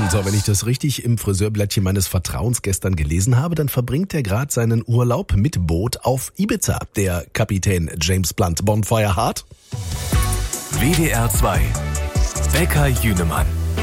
So, wenn ich das richtig im Friseurblättchen meines Vertrauens gestern gelesen habe, dann verbringt er gerade seinen Urlaub mit Boot auf Ibiza. Der Kapitän James Blunt. Bonfire hart. WDR 2. Bäcker Jünemann.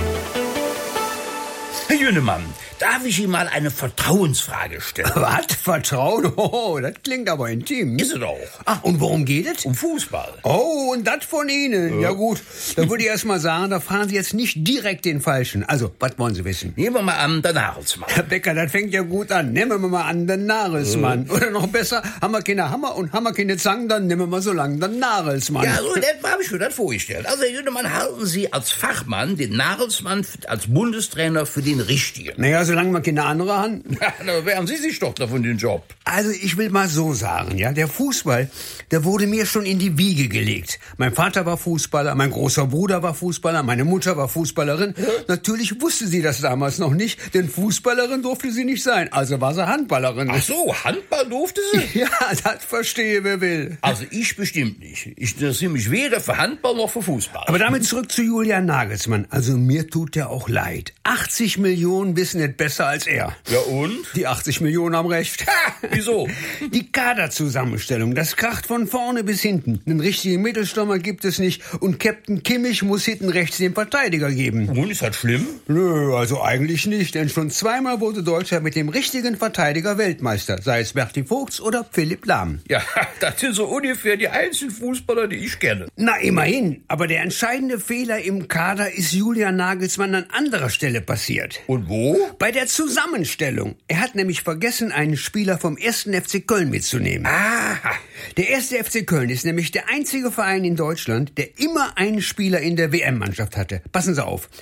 Herr Jünemann, darf ich Ihnen mal eine Vertrauensfrage stellen? Was? Vertrauen? Oh, das klingt aber intim. Ist es auch. Ach, und worum geht es? Um Fußball. Oh, und das von Ihnen. Ja gut, dann würde ich erst mal sagen, da fragen Sie jetzt nicht direkt den Falschen. Also, was wollen Sie wissen? Nehmen wir mal an, der Nagelsmann. Herr Becker, das fängt ja gut an. Nehmen wir mal an, den Nagelsmann. Oder noch besser, haben wir keine Hammer und haben wir keine Zangen, dann nehmen wir mal so lang den Nagelsmann. Ja, so, das habe ich mir das vorgestellt. Also, Herr Jünemann, halten Sie als Fachmann den Nagelsmann als Bundestrainer für den Richtigen? Naja, solange wir keine andere haben. Ja, dann wären Sie sich doch davon den Job. Also ich will mal so sagen, ja, der Fußball, der wurde mir schon in die Wiege gelegt. Mein Vater war Fußballer, mein großer Bruder war Fußballer, meine Mutter war Fußballerin. Natürlich wusste sie das damals noch nicht, denn Fußballerin durfte sie nicht sein, also war sie Handballerin. Ach so, Handball durfte sie? Ja, das verstehe wer will. Also ich bestimmt nicht. Ich interessiere mich weder für Handball noch für Fußball. Aber damit zurück zu Julian Nagelsmann. Also mir tut der auch leid. 80 Millionen wissen nicht besser als er. Ja und? Die 80 Millionen haben recht. Wieso? Die Kaderzusammenstellung, das kracht von vorne bis hinten. Einen richtigen Mittelstürmer gibt es nicht und Captain Kimmich muss hinten rechts den Verteidiger geben. Und ist das schlimm? Nö, also eigentlich nicht, denn schon zweimal wurde Deutschland mit dem richtigen Verteidiger Weltmeister, sei es Berti Vogts oder Philipp Lahm. Ja, das sind so ungefähr die einzigen Fußballer, die ich kenne. Na, immerhin, aber der entscheidende Fehler im Kader ist Julian Nagelsmann an anderer Stelle passiert. Und wo? Bei der Zusammenstellung. Er hat nämlich vergessen, einen Spieler vom 1. FC Köln mitzunehmen. Aha. Der 1. FC Köln ist nämlich der einzige Verein in Deutschland, der immer einen Spieler in der WM-Mannschaft hatte. Passen Sie auf.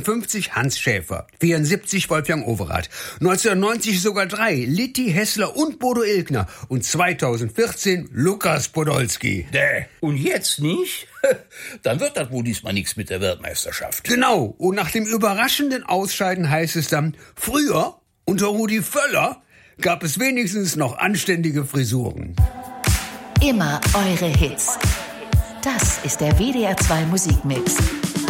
54 Hans Schäfer, 74 Wolfgang Overath, 1990 sogar 3, Litti, Hessler und Bodo Illgner und 2014 Lukas Podolski. Und jetzt nicht? Dann wird das wohl diesmal nichts mit der Weltmeisterschaft. Genau. Und nach dem überraschenden Ausscheiden heißt es dann, früher, unter Rudi Völler, gab es wenigstens noch anständige Frisuren. Immer eure Hits. Das ist der WDR 2 Musikmix.